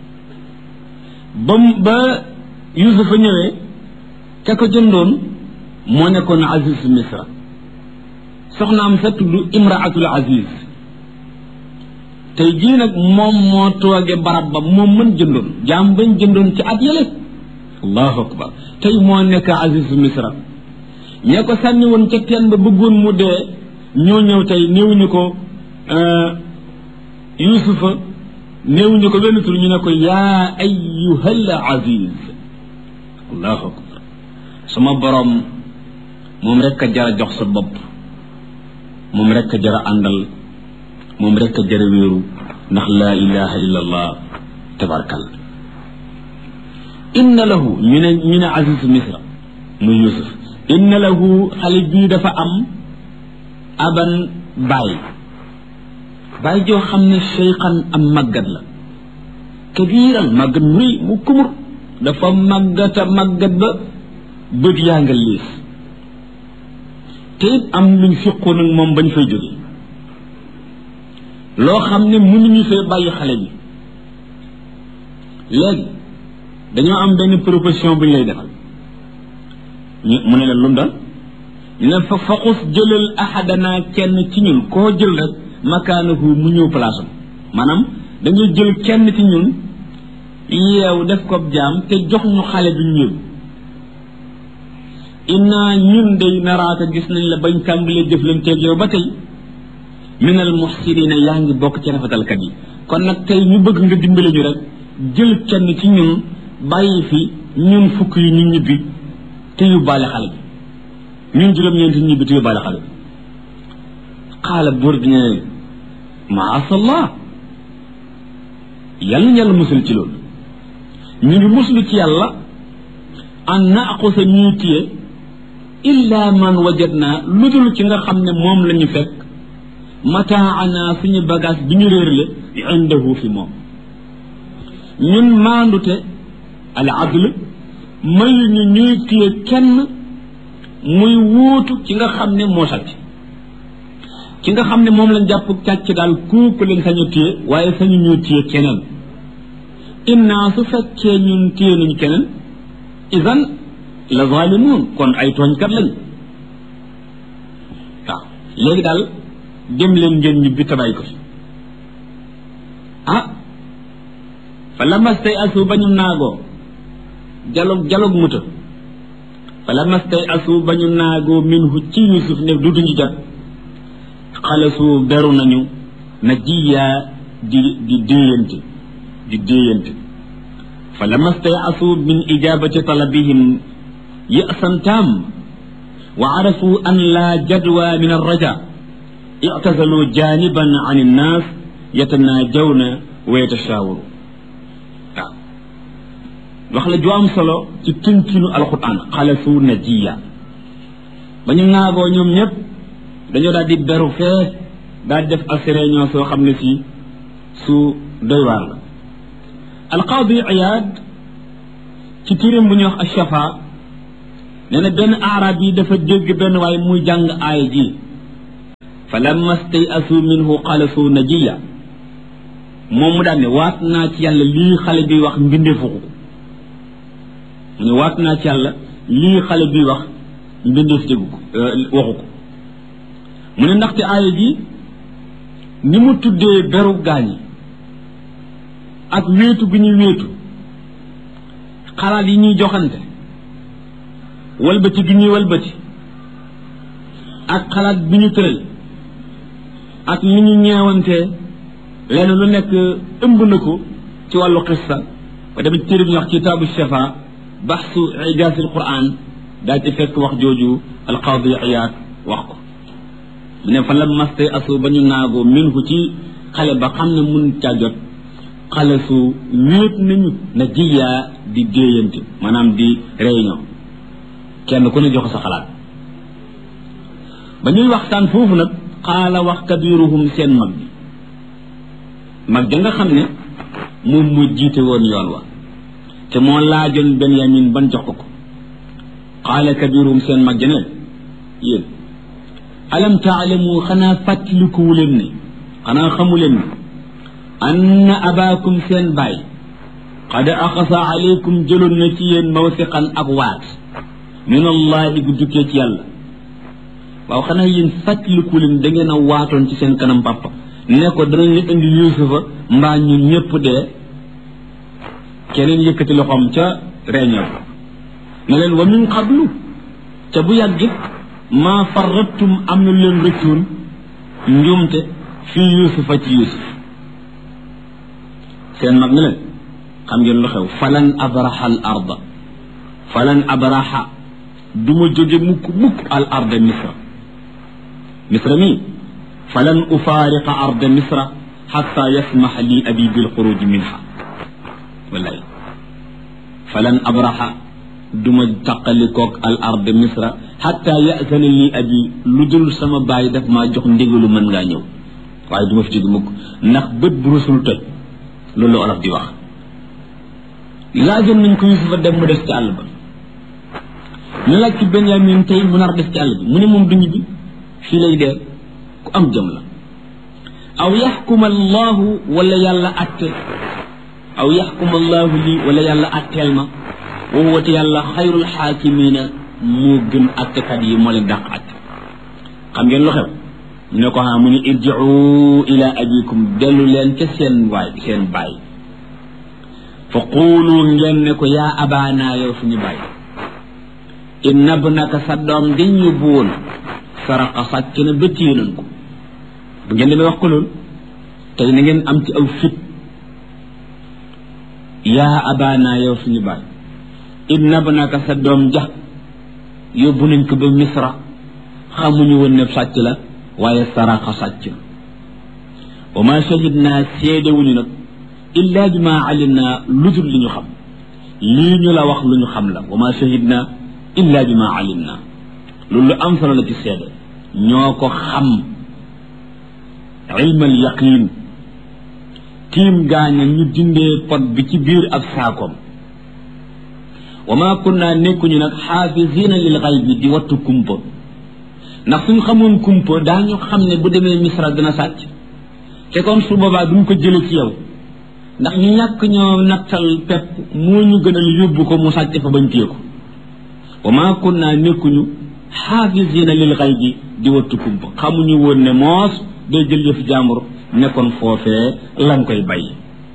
Speaker 2: ba Yuusufa ñëwee ka ko jëndoon moo nekkoon Aziz Misra soxnaam sa tudd Imraatul Aziz tey jii nag moom moo tooge barab ba moom mën jëndoon jaam bañ jëndoon ci at yële allahu akbar tey moo nekk Aziz Misra ñee ko sànni woon ca teen ba bëggoon mu dee ñoo ñëw tey néewuñu ko Yuusufa néewuñu ko benn tur ñu ne ko yaa ayyuhal aziz allahu akbar sama borom moom rek a jara jox sa bopp moom rek a jara àndal moom rek a jara wéeru ndax laa ilaha illa allah tabarakal inna lahu ñu ne Aziz Misra muy Yuusuf inna lahu xale bii dafa am aban baay joo xam ne cheykhan am màggat la kabiiran màggat mu rëy mu kumur dafa màggat ba bët yaa nga liis te it am luñ fiqoon ak moom bañ fay jóge loo xam ne mënuñu fee bàyyi xale bi léegi dañoo am benn proposition bu ñu lay defal mu ne leen lu mu doon ñu ne fa faqus jëlal ahadana kenn ci ñun koo jël rek makaanahu mu ñëw place am maanaam dañuy jël kenn ci ñun yeew def ko jaam te jox ñu xale bi ñu inna ñun day naraata gis nañ la bañ tàmbalee jëflanteeg yow ba tey minal muhsinina yaa ngi bokk ci rafetalkat yi kon nag tey ñu bëgg nga dimbale ñu rek jël kenn ci ñun bàyyi fi ñun fukk yi ñu ñibbi te yóbbaale xale bi ñun juróom-ñeenti ñibbi te yóbbaale xale bi xaala buur bi ne maasallah yàlla ñu yàlla musul ci loolu ñu ngi muslu ci yàlla an naaqusa ñuy téye illa man wajadna lu dul ci nga xam ne moom la ñu fekk mataana suñu bagage bi ñu réerle indahu fi moom ñun maandute al adl mayu ñu ñuy téye kenn muy wuutu ci nga xam ne moo sàcc ci nga xam ne moom lañ jàpp càcc daal kooku lañ sañu téye waaye sañu ñu téye keneen inna su fekkee ñun téye nañu keneen idan la zalimun kon ay tooñkat lañ waaw léegi daal dem leen ngeen ñibbi tabay ko fi fa lamastay asu ba ñu naagoo jalog muta fa lamastay asu ba ñu naagoo minhu ci Yuusuf ne dutuñu jot xalasu beru nañu na jiyaa di déeyante fa lamastay asu min ijabati talabihim ya'san tam wa arafu an la jadwa min arraja i'tazalu janiban an innas yatanajawna wa yatashawaru waaw wax la ju am solo ci tënkinu alquran xalasu najiya ba ñu naagoo ñoom ñëpp dañoo daal di beru fee daal di def ak réunion soo xam ne si su doy waar la alqaadi Iyaad ci téeréem bu ñuy wax Ash-Shafa nee na benn arab yi dafa dégg benn waaye muy jàng aaya ji fa lamma stay'asu minhu xalasu najiya moom mu daan ne waat naa ci yàlla lii xale bi wax mbindeefu ko mu ne waat naa ci yàlla lii xale bi wax mbindeef déggu ko waxu ko mu ne ndaxte aaya ji ni mu tuddee beru gaañi ak wéetu bi ñuy wéetu xalaat yi ñuy joxante walbati gi ñuy walbati ak xalaat bi ñu tëral ak ni ñu ñeewantee lenn lu nekk ëmb na ko ci wàllu xissa ba tamit téere bi ñu wax kitaabu shafa baxsu ijaasil quran daa ci fekk wax jooju alqaadi Iyaad wax ko mu ne fa la mastay asu ba ñu naagoo minhu ci xale ba xam ne mun caa jot xale su wéet nañu na jiyaa di déeyante maanaam di réunion kenn ku ne jox sa xalaat ba ñuy waxtaan foofu nag xaala wax kabiruhum seen mag ja nga xam ne moom mu jiite woon yoon wa te moo laajoon Benyamin ban jox ko xaala kabiruhum seen mag ja ne yéen alam taalamu xanaa fàttalikuwu leen ne xanaa xamu leen ne anna abaakum seen baay qad axasa aleykum jëloon na ci yéen mawsiqan ab waat min allahi gu jukkee ci yàlla waaw xanaa yéen fàttaliku leen da ngeen a waatoon ci seen kanam papa ne ko danañ la indi Yuusufa mbaa ñun ñëpp dee keneen yëkkati loxoom ca réunion ne leen wa min qablu ca bu yàggit maa farrattum am na leen rëccuun njuumte fii Yuusufa ci Yuusuf seen mag ne leen xam ngeen lu xew falan abraha al arda falan abraha du ma jóge mukk al arda misra mi falan ufaariqa arda misra xatta yasmaxa li abi bil xuruj minha wallahi falan abraha du ma taqalikoog al arda misra xatta yasana li abi lu dul sama baay daf maa jox ndigalu mën ngaa ñëw waaye du ma fi jóge mukk ndax bët bu rusul toj loolu la olof di wax laajoon nañ ko Yuusufa dem mu des ci àll ba ñu laaj ci Benyamin tey mu nar des ci àll bi mu ne moom du ñibbi fii lay dee ku am jëm la aw yaxkuma allahu wala yàlla atte aw yaxkuma allahu lii wala yàlla atteel ma wa huwa yàlla xayrul xaakimina moo gën attekat yi moo leen dàq atte xam ngeen lu xew ñu ne ko xam mu ne irjiu ila abikum dellu leen ca seen baay fa quulu ngeen ne ko yaa abaana yow suñu baay inna ibnaka sa doom dañ ñu buwoon saraqa sàcc na ba téye nañ ko bu ngeen demee wax ko loolu tey na ngeen am ci aw fit yaa abaana yow suñu baay inna ibnaka sa doom ja yóbbu nañ ko ba misra xamuñu woon ne sàcc la waaye saraqa sàcc na wa ma shahidna seedewuñu nag illa bi ma alimna lu dul li ñu xam lii ñu la wax lu ñu xam la wa ma shahidna illa bi ma alimna loolu lu am solo la ci seede ñoo ko xam ilmal yaqin tiim gaaña ñu dindee pot bi ci biir ab saakoom wa ma kunna nekkuñu nag xaafisina lil xaybi di wattu kumpa ndax suñ xamoon kumpa daañu xam ne bu demee misra dina sàcc te kon su boobaa duñ ko jële ci yow ndax ñu ñàkk ñoo nattal pepp moo ñu gënal yóbbu ko mu sàcc fa bañ téye ko wa ma kunna nekkuñu xaafisina lil xaybi di wattu kumpa xamuñu woon ne moos day jël yëf jàmbur nekkoon foofee lan koy bàyyi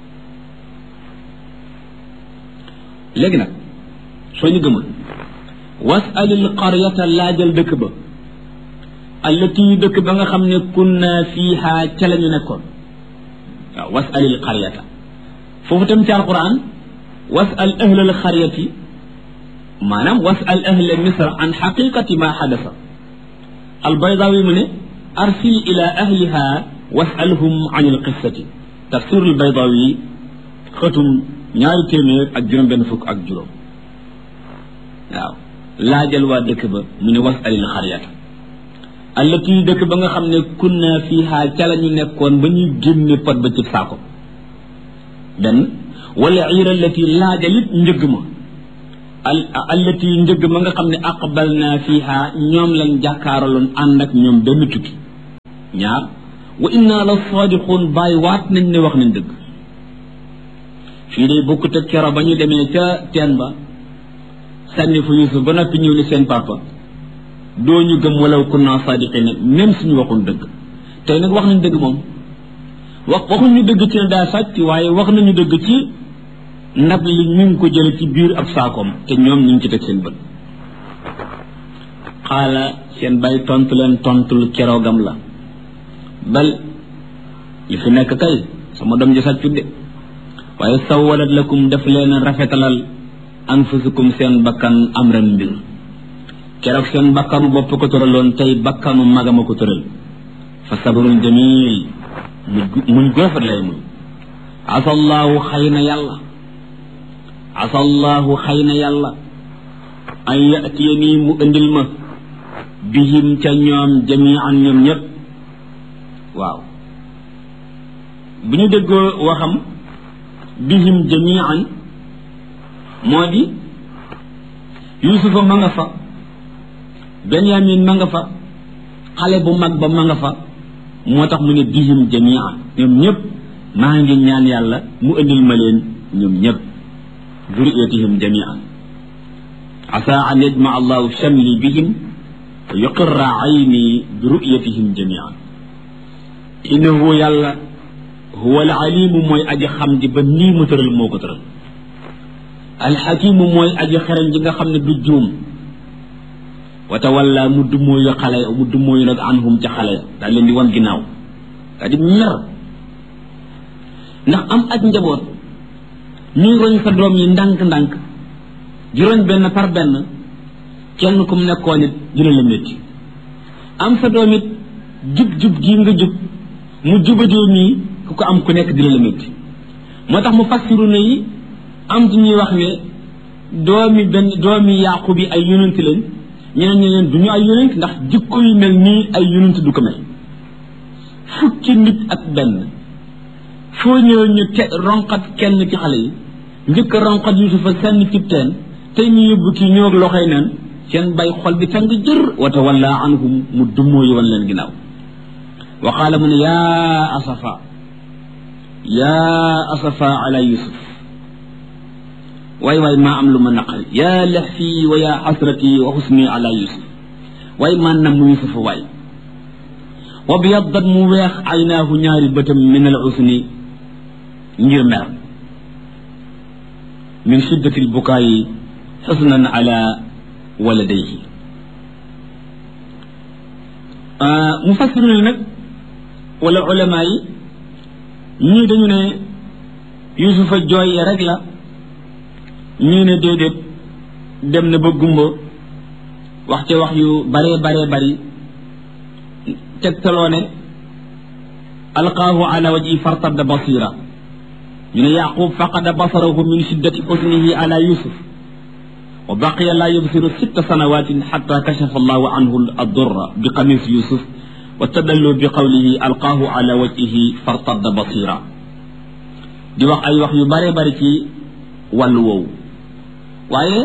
Speaker 2: léegi nag soo ñu gëmul wasalil qaryata laajal dëkk ba allati dëkk ba nga xam ne kunna fiiha ca la ñu nekkoon waaw wasalil qaryata foofu tam ci alquran wasal ahlal qaryati maanaam wasal ahla misra an xaqiqati ma xadasa albaydawi mu ne arsil ila ahliha wasalhum an alqissati tafsir albaydawi xëtum 2 téeméer ak juróom-benn fukk ak juróom waaw laajal waa dëkk ba mu ne wasalil qaryata allati dëkk ba nga xam ne kunna fiha ca la ñu nekkoon ba ñuy génne pot ba ci saako benn wala iira allati laajalit njëgg ma allati njëgg ma nga xam ne aqbalna fiha ñoom lañ jàkkaaraloon ànd ak ñoom benn tukki ñaar wa inna la sadiqun bàyyi waat nañ ne wax nañ dëgg fii day bokkut ak kero ba ñu demee ca teen ba sànni fa Yuusuf ba noppi ñëw ne seen papa doo ñu gëm walaw kunna sadiqina même suñu waxul dëgg tey nag wax nañ dëgg moom waxuñu dëgg ci ne daa sàcc waaye wax nañu dëgg ci ndab li ñu ngi ko jële ci biir ab saakoom te ñoom ñu ngi ci teg seen bët xaala seen bay tontu leen tontul keroogam la bal li fi nekk kay sama doom ji sàccut de waaye sawalat lakum daf leen rafetalal anfusukum seen bakkan amran mbir keroog seen bakkanu bopp ko tëraloon tey bakkanu magama ko tëral fa sabrun jamil muñ góofat lay muñ asallaahu xëy na yàlla asallaahu xëy na yàlla an yatiya nii mu indil ma bihim ca ñoom jamian ñoom ñëpp waaw bu ñu déggoo waxam bihim jamian moo di yusufa ma nga fa benyamin ma nga fa xale bu mag ba ma nga fa moo tax mu ne bihim jamian ñoom ñëpp maa ngi ñaan yàlla mu indil ma leen ñoom ñëpp ذريتهم جميعا عسى أن يجمع الله شملي بهم ويقر عيني برؤيتهم جميعا إنه يلا هو العليم موي أجي خمدي بني مترل موكترل الحكيم موي أجي خرن جيغا خمني دجوم وتولى مدمو يخلي مدمو ينك عنهم تخلي دا لين دي وان غيناو دا دي مير ndax am ak njaboot ñuy roñ sa doom yi ndànk-ndànk di roñ benn par benn kenn ku mu nekkoon nit dina la métti am sa doom it jub-jub gi nga jub mu jubadee nii ku ko am ku nekk dina la métti moo tax mu fassiru na yi am ci ñuy wax ne doomi Yaaqub yi ay yonent lañ ñeneen ñeneen du ñu ay yonent ndax jikko yu mel nii ay yonent du ko mel fukki nit ak benn foo ñëw ñu ronqat kenn ci xale yi njëkk ronqat Yusufa sànni cib teen tey ñu yóbbu kii ñëw ak loxoy neen seen bay xol bi tàng jër wa tawalla anhum mu dummoo yi wan leen ginnaaw wa qaala mu ne yaa asafa ala Yusuf waay maa am lu ma naqari yaa laxfi wa yaa xasrati wa xusni ala Yusuf waay maa nam mu Yusuf waay wa biyaddat mu weex aynaahu ñaari bëtam min al usni ngir mer min shiddati al bukaayi xusnan ala waladayhi mufassiruna nag wala ulama yi ñii dañu ne Yusufa jooy rek la ñii ne déedéet dem na ba gumba wax ca wax yu bare bari tegtaloo ne alqaahu ala wajhi fartadda basira ñu ne Yaqub faqada basarahu min shiddati husnihi ala Yusuf wa baqiya la yubsiru 6 sanawatin hatta kashafa Allahu anhu ad-durra bi qamis Yusuf wa tadallu bi qawlihi alqaahu ala wajhihi fartadda basira di wax ay wax yu bare ci wàllu woowu waaye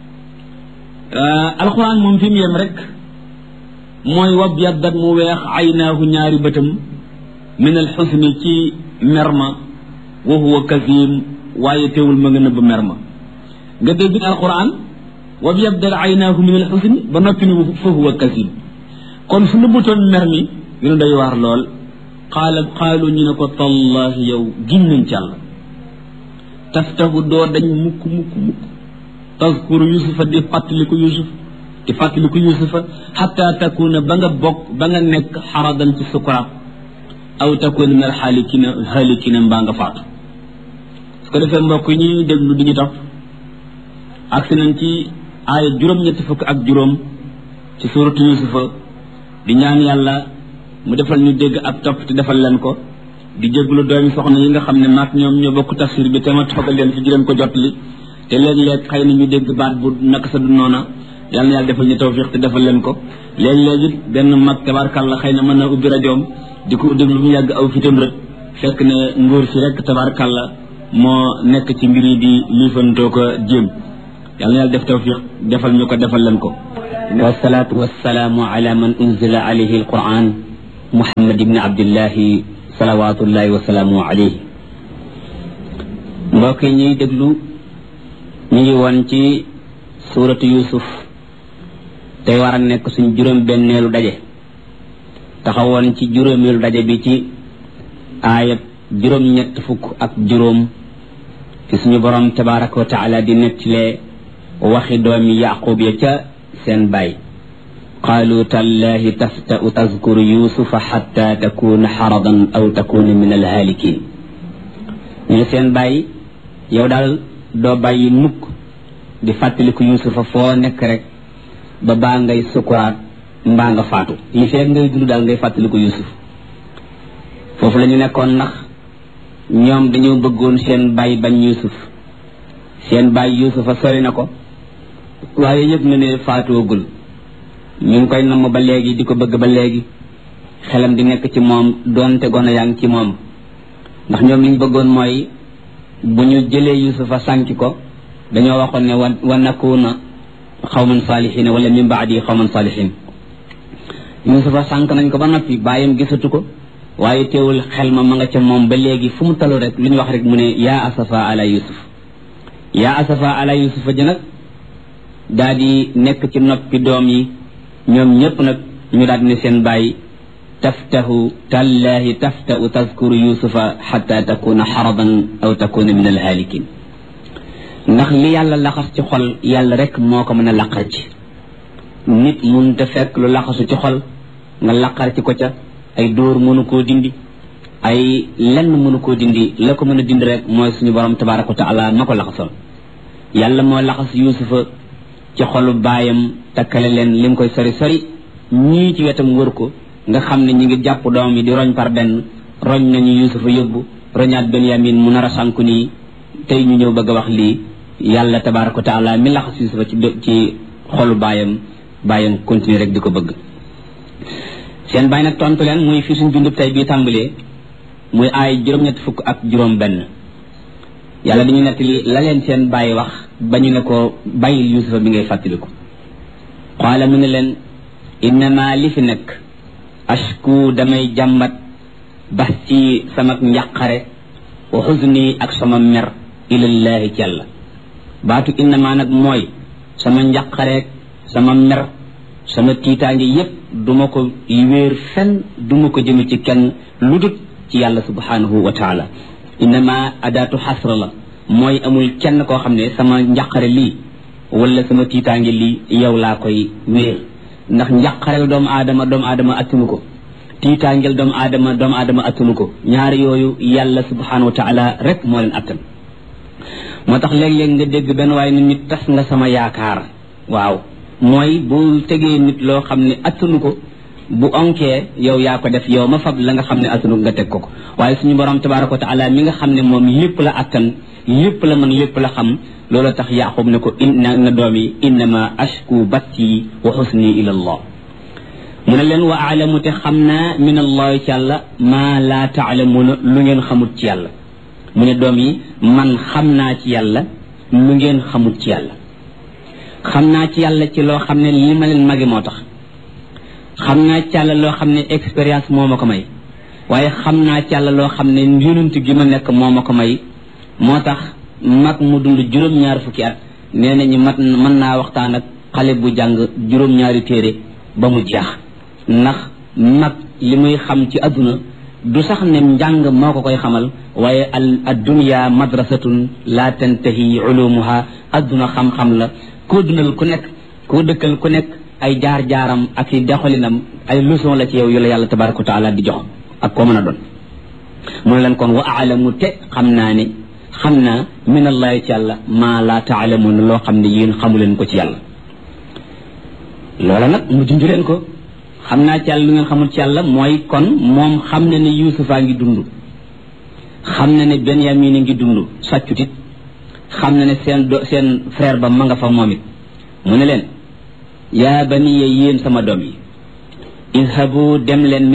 Speaker 2: alquran moom fi mu yem rek mooy wabyaddat mu weex aynaahu ñaari bëtam min al xusni ci merma wa huwa kazim waaye teewul ma nga nëbb merma nga dégg alquran wabyaddat aynaahu min al xusni ba noppi ni fa huwa kazim kon su nëbbutoon mer mi dina doy waar lool qaalu ñu ne ko tallahi yow giñ nañ ci Yàlla taftahu doo dañ mukk tazkuru yusufa di fàttaliku yusufa xatta takuna ba nga nekk xaradan ci sukuraat aw takuna min alxaalikina mbaa nga faatu su ko defee mbokk yi ñuy déglu di ñu topp agsi nañ ci aaya juróom-ñetti fukk ak juróom ci suuratu yusufa di ñaan yàlla mu defal ñu dégg ak topp te defal leen ko di jéglu doomi soxna yi nga xam ne maak ñoom ñoo bokk tafsir bi te ma toogal leen fi di leen ko jotli te léeg-léeg xëy na ñu dégg baat bu naka sa du noona yàlla na yàlla defal ñu tawfiq te defal leen ko léeg-léegi benn mag tabarkàlla xëy na mën na ubbi rajoom di ko déglu mu yàgg aw fitam rek fekk ne nguur si rek tabarkàlla moo nekk ci mbir yi di liifantoo ko jéem yàlla na yàlla def tawfiq defal ñu ko defal leen ko wasalaatu wasalaamu ala man unzila alayhi alquran muhammad ibni abdillahi salawatullahi wasalaamu alayhi mbokk yi ñuy déglu ñu ngi woon ci suuratu yusuf tey war a nekk suñ juróom-benneelu daje taxawoon ci juróomeelu daje bi ci aayat juróom-ñett fukk ak juróom fi suñu borom tabaraka wa taala di nettalee waxi doomi yaqub ya ca seen baay qaalu tallahi tafta'u tazkuru yusufa xatta takuna xaradan aw takuna min alhaalikin ñu seen baay yow daal doo bàyyi mukk di fàttaliku yusufa foo nekk rek ba baa ngay sukuraat mbaa nga faatu li fekk ngay dund daal ngay fàttaliku yusuf foofu la ñu nekkoon ndax ñoom dañoo bëggoon seen baay bañ yusuf seen baay yusufa sori na ko waaye yëg na ne faatoogul ñu ngi koy namm ba léegi di ko bëgg ba léegi xelam di nekk ci moom doonte gone yaa ngi ci moom ndax ñoom liñ bëggoon mooy bu ñu jëlee yusufa sànki ko dañoo waxoon ne wa nakuna xawman saalihin wala min baadi xawman saalihin yusufa sànk nañ ko ba noppi bàyyam gisatu ko waaye teewul xel ma nga ca moom ba léegi fu mu talu rek lu ñu wax rek mu ne yaa asafa ala yusuf yaa asafa ala yusufa ji nag daal di nekk ci noppi doom yi ñoom ñëpp nag ñu daal di ne seen bàyyi taftahu tallahi taftau tazkuru yusufa xata takuna xaradan aw takuna min alhaalikin ndax li yàlla laxas ci xol yàlla rek moo ko mën a laqar ci nit mun te fekk lu laxasu ci xol nga laqar ci ko ca ay dóor mënu koo dindi ay lenn mënu koo dindi la ko mën a dindi rek mooy suñu borom tabaraka wa taala ma ko laxasoon yàlla moo laxas yusufa ci xolu baayam takkale leen li mu koy sori sori ñii ci wetam wër ko nga xam ne ñi ngi jàpp doom yi di roñ par benn roñ nañu yusufa yóbbu roñaat benyamin mu nar a sànku nii tey ñu ñëw bëgg a wax lii yàlla tabaraka wa taala mi laxas yusufa ci xolu baayam continuer rek di ko bëgg seen baay nag tontu leen muy fi suñ bindub tey bii tàmbalee muy aay juróom-ñett fukk ak juróom benn yàlla dañu nettali la leen seen baay wax ba ñu ne ko bàyyil yusufa bi ngay fàttaliku qaala mu ne leen innama li fi nekk ashku damay jàmbat bax ci sama njàqare wa xuzni ak sama mer ilallaahi ci yàlla baatu innama nag mooy sama njàqareeg sama mer sama tiitaange yépp duma ko wéer fenn duma ko jëme ci kenn lu dut ci yàlla subhanahu wa taala innama adaatu xasra la mooy amul kenn koo xam ne sama njàqare lii wala sama tiitaange lii yow laa koy wéer ndax njàqareel doomu aadama attunu ko tiitaangeel doomu aadama attunu ko ñaari yooyu yàlla subhanahu wa taala rek moo leen attan moo tax léeg-léeg nga dégg benn waaye nit tas nga sama yaakaar waaw mooy bu tegee nit loo xam ne attunu ko bu onkee yow yaa ko def yow ma fab la nga xam ne attunu nga teg ko waaye suñu borom tabaraka wa taala mi nga xam ne moom lépp la attan lépp la mën lépp la xam loolu tax yaqub ne ko na doom yi innama ashku batti wa xusni ila allah mu ne leen wa aalamu te xam naa min allahi ci yàlla maa laa taalamuuna lu ngeen xamut ci yàlla mu ne doom yi man xam naa ci yàlla lu ngeen xamut ci yàlla xam naa ci yàlla ci loo xam ne li ma leen magi moo tax xam naa ci yàlla loo xam ne expérience moo ma ko may waaye xam naa ci yàlla loo xam ne yonent gi ma nekk moo ma ko may moo tax mag mu dund juróom-ñaar fukki at nee nañu mën naa waxtaan ak xale bu jàng juróom-ñaari téere ba mu jeex ndax mag li muy xam ci adduna du sax ne njàng moo ko koy xamal waaye ad dunya madrasatun la tantahi ulumuha adduna xam-xam la koo dundal ku nekk koo dëkkal ku nekk ay jaar-jaaram ak i doxalinam ay leçon la ci yow yu la yàlla tabaraka wa taala di jox ak koo mën a doon mu ne leen kon wa aalamu te xam naa min allahi ci yàlla maa laa taalamuuna loo xam ne yéen xamu leen ko ci yàlla loola nag mu junj leen ko xam naa ci yàlla lu ngeen xamul ci yàlla mooy kon moom xam na ne yuusufaa ngi dund xam na ne benyamin ngi dund sàccut it xam na ne seen frère ba ma nga fa moom it mu ne leen yaa baniya yéen sama doom yi idhabu dem leen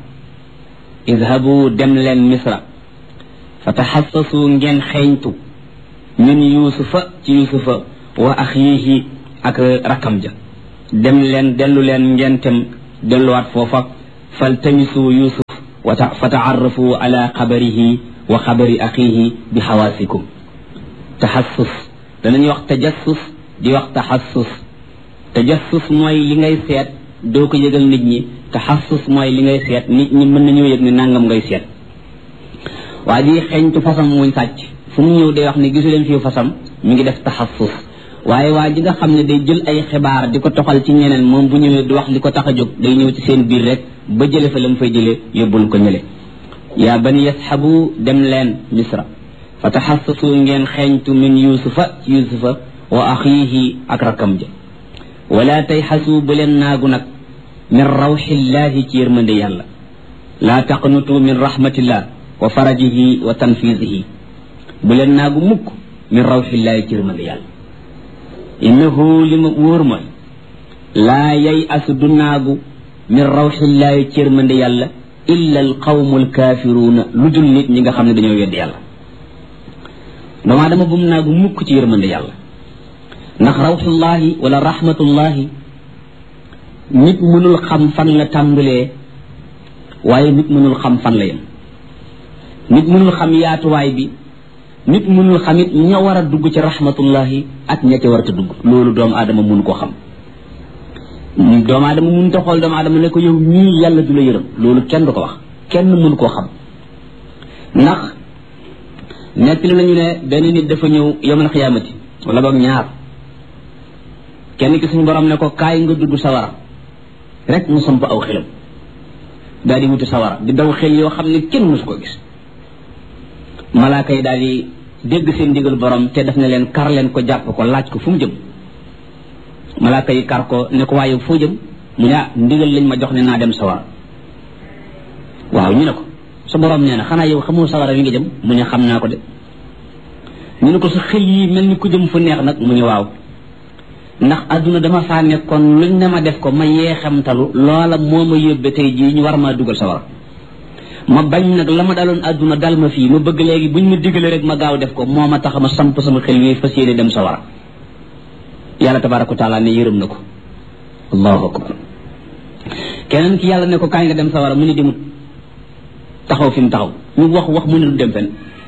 Speaker 2: misra fa taxassasu ngeen xeeñtu min yuusufa ci yuusufa wa axiihi ak rakkam ja dem leen dellu leen ngeen tem delluwaat foofa faltamisu yusuf fa taarrafu ala xabarihi wa xabari axiihi bi xawaasikum taxassus danañuy wax tajassus di wax taxassus tajassus mooy li ngay seet doo ko yëgal nit ñi taxassus mooy li ngay seet nit ñi mën nañoo yëg ne nangam ngay seet waa ji xeeñtu fasam muñ sàcc fu mu ñëw day wax ne gisu leen fii fasam mi ngi def taxassus waaye waa ji nga xam ne day jël ay xibaar di ko toxal ci ñeneen moom bu ñëwee du wax li ko tax a jóg day ñëw ci seen biir rek ba jële fa la mu fay jëlee yóbbul ko ñële yaa bani yasxabu dem leen misra fa taxassasu ngeen xeeñtu min yusufa ci yusufa wa axiihi ak rakkam ja wala tayxasu bu leen naagu nag min rawxillahi ci yërmande yàlla laa taqnutu min rahmatillah wa farajihi wa tanfisihi bu leen naagu mukk min rawxillahi ci yërmande yàlla innahu li ma wóor mooy laa yay asu du naagu min rawxillahi ci yërmande yàlla illa al qawmu alkaafiruuna lu dul nit ñi nga xam ne dañoo weddi yàlla doomaa dama bum naagu mukk ci yërmande yàlla ndax rawxullahi wala rahmatullahi nit mënul xam fan la tàmbalee waaye nit mënul xam fan la yem nit mënul xam yaatuwaay bi nit mënul xam it ña war a dugg ci rahmatullahi ak ña ca war a dugg loolu doomu aadama mun koo xam doomu aadama mun ta xool doomu aadama ne ko yow ñii yàlla du la yërëm loolu kenn du ko wax kenn mun koo xam ndax nettali nañu ne benn nit dafa ñëw yawmal xiyaamati wala boog ñaar kenn ki suñu borom ne ko kaay nga dugg sawara rek mu samp aw xelam daal di wuti sawara di daw xel yoo xam ne kenn mosu ko gis malaaka yi daal di dégg seen ndigal borom te def na leen kar leen ko jàpp ko laaj ko fu mu jëm malaaka yi kar ko ne ko waaye foo jëm mu ne ndigal lañ ma jox ne naa dem sawara waaw ñu ne ko sa borom nee na xanaa yow xamoo sawara wi nga jëm mu ne xam naa ko de ñu ne ko sa xel yi mel ni ku jëm fu neex nag mu ne waaw ndax adduna dama faa nekkoon luñ ne ma def ko ma yeexamtalu loola moo ma yóbbe tey jii ñu war maa dugal sawara ma bañ nag la ma daloon adduna dal ma fii ma bëgg léegi buñ ma digale rek ma gaaw def ko moo ma tax ma samp sama xel yi fas yéene dem sawara yàlla tabaraka wa taala ne yërëm na ko allahu akbar keneen ki yàlla ne ko kaay nga dem sawara mu ne demut taxaw fi mu taxaw ñu wax mu ne du dem fen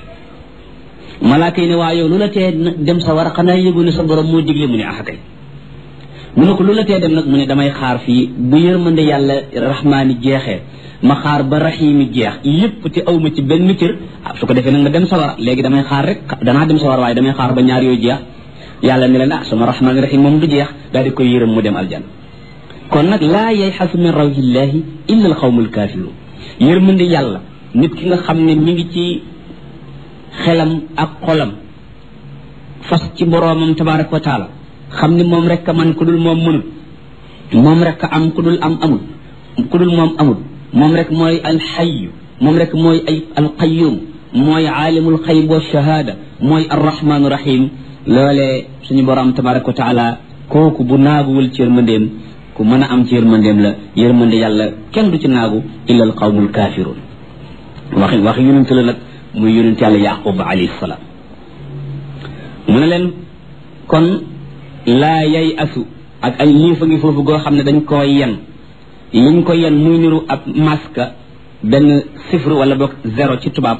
Speaker 2: malaaka yi ne waa yow lu la tee dem sawara xanaa yëgu ne sa borom moo digle mu ne ah kay mu ne ko lu la tee dem nag mu ne damay xaar fii bu yërmande yàlla rahmaani jeexee ma xaar ba raxiimi jeex lépp te aw ma ci benn cër su ko defee nag nga dem sawara léegi damay xaar rek danaa dem sawara waaye damay xaar ba ñaar yooyu jeex yàlla ne leen sama rahmaani raxiim moom du jeex daal di koy yërëm mu dem aljan kon nag laa yayxasu min rawhillahi illa alxawmul kaafiruun yërmande yàlla nit ki nga xam ne mi ngi ci xelam ak xolam fas ci boroomam tabaraka wa taala xam ne moom rek a man ku dul moom mënut moom rek a am ku dul am amul ku dul moom amul moom rek mooy alxayu moom rek mooy ay alqayum mooy aalimul xayb wa shahaada mooy arrahmaanu rahim loolee suñu borom tabaraka wa taala kooku bu naaguwul ci yërmandeem ku mën a am ci yërmandeem la yërmande yàlla kenn du ci naagu illa al qawmul kaafiruun waxi yonent la nag muy yonent yàlla yaqub alayhi salaam mu ne leen kon laa yay asu ak ay liifa ngi foofu goo xam ne dañ koo yen liñ ko yen muy niru ab maska benn sifre wala boog zéro ci tubaab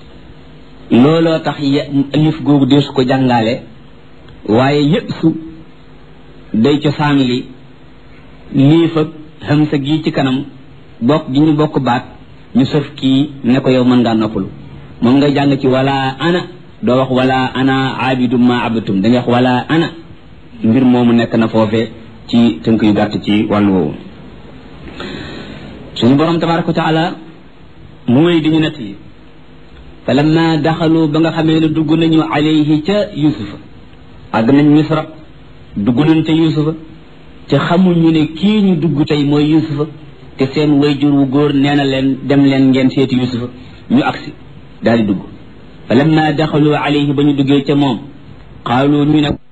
Speaker 2: looloo tax liif googu deesu ko jàngaale waaye yëpp su day cosaan li liif ak hamsa gii ci kanam bokk gi ñu bokk baat ñu sëf kii ne ko yow mën ngaa noppalu moom ngay jàng ci wala ana doo wax wala ana abidum ma abatum da ngay wax wala ana mbir moomu nekk na foofe ci tënk yu gàtt ci wàllu woowu suñu borom tabaraka wa taala mu wéy di ñu nett yi fa lamma daxalu ba nga xamee ne dugg nañu alayhi ca yusufa àgg nañ misra dugg nañ ca yusufa te xamuñu ne kii ñu dugg tey mooy yusufa te seen wayjur wu góor nee na leen dem leen ngeen seeti yusufa ñu agsi daal di dugg fa lamma daxalu alayhi ba ñu duggee ca moom qaalu ñu ne